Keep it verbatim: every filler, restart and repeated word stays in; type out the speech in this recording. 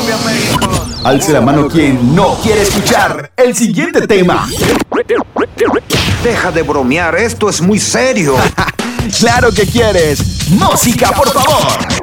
Colombia, México. Alce la mano quien no quiere escuchar el siguiente tema. Deja de bromear, esto es muy serio. Claro que quieres. Música, por favor.